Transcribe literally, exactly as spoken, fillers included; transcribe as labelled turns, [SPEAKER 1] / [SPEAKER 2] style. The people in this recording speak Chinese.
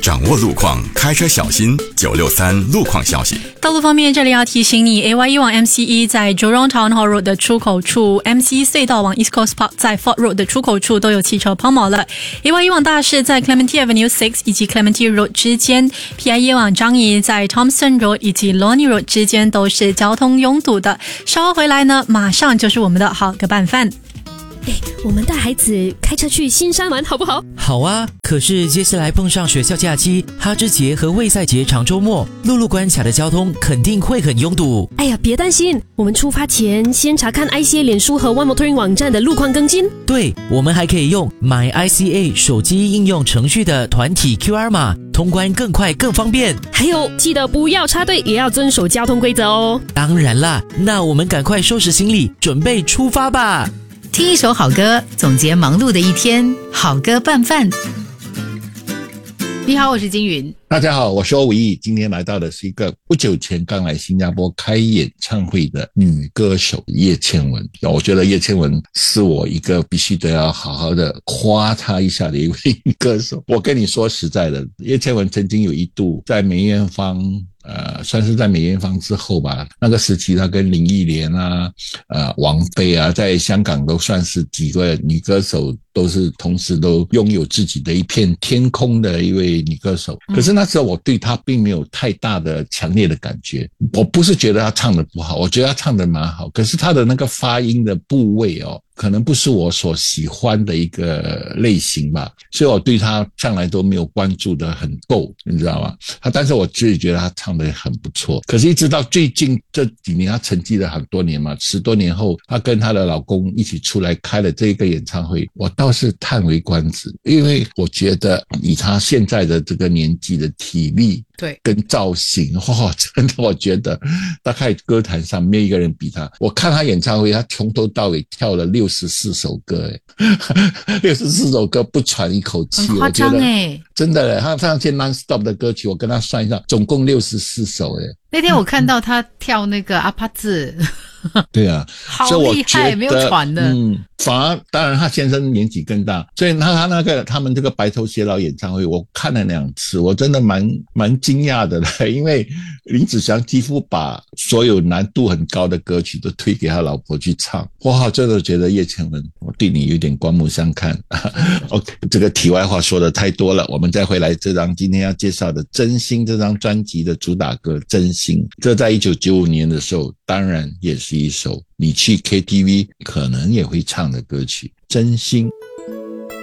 [SPEAKER 1] 掌握路况，开车小心。九六三路况消息。
[SPEAKER 2] 道路方面，这里要提醒你 ，A Y E 往 M C E 在 Jurong Town Hall Road 的出口处 ，M C E 隧道往 East Coast Park 在 Fort Road 的出口处都有汽车抛锚了。A Y E 往大市在 Clementi Avenue 六以及 Clementi Road 之间 ，P I E 往樟宜在 Thompson Road 以及 Lornie Road 之间都是交通拥堵的。稍后回来呢，马上就是我们的好个拌饭。
[SPEAKER 3] 哎，我们带孩子开车去新山玩好不好？
[SPEAKER 4] 好啊，可是接下来碰上学校假期、哈芝节和卫赛节长周末，陆路关卡的交通肯定会很拥堵。
[SPEAKER 3] 哎呀，别担心，我们出发前先查看 I C A 脸书和 One Motoring 网站的路况更新。
[SPEAKER 4] 对，我们还可以用 My I C A 手机应用程序的团体 Q R 码，通关更快更方便。
[SPEAKER 3] 还有，记得不要插队，也要遵守交通规则哦。
[SPEAKER 4] 当然啦，那我们赶快收拾行李，准备出发吧。
[SPEAKER 5] 听一首好歌，总结忙碌的一天，好歌拌饭。你好，我是金云。
[SPEAKER 6] 大家好，我是欧伟毅。今天来到的是一个不久前刚来新加坡开演唱会的女歌手叶倩文。我觉得叶倩文是我一个必须得要好好的夸她一下的一位女歌手。我跟你说实在的，叶倩文曾经有一度在梅艳芳呃，算是在梅艳芳之后吧，那个时期她跟林忆莲啊、呃王菲啊，在香港都算是几个女歌手都是同时都拥有自己的一片天空的一位女歌手。可是那时候我对她并没有太大的强烈的感觉，我不是觉得她唱得不好，我觉得她唱得蛮好，可是她的那个发音的部位哦，可能不是我所喜欢的一个类型吧，所以我对她向来都没有关注的很够，你知道吗？她但是我自己觉得她唱得很不错。可是一直到最近这几年，她沉寂了很多年嘛，十多年后，她跟她的老公一起出来开了这个演唱会，我倒是叹为观止，因为我觉得以她现在的这个年纪的体力
[SPEAKER 5] 对
[SPEAKER 6] 跟造型，哦，真的我觉得大概歌坛上没有一个人比她。我看她演唱会，她从头到尾跳了六十四首歌，哎，六十四首歌不喘一口气，
[SPEAKER 5] 很夸张哎，
[SPEAKER 6] 真的，她唱些 non-stop 的歌曲，我跟她算一下，总共六十四首，哎。
[SPEAKER 5] 那天我看到她跳那个阿帕兹，
[SPEAKER 6] 对啊，
[SPEAKER 5] 好厉害，没有喘的。
[SPEAKER 6] 嗯，反而当然他先生年纪更大，所以他他那个他们这个白头偕老演唱会，我看了两次，我真的蛮蛮惊讶的了，因为林子祥几乎把所有难度很高的歌曲都推给他老婆去唱。哇，真的觉得叶倩文，我对你有点刮目相看。OK， 这个题外话说的太多了，我们再回来这张今天要介绍的《真心》这张专辑的主打歌《真心》，这在一九九五年的时候，当然也是一首你去 K T V 可能也会唱的歌曲《真心》。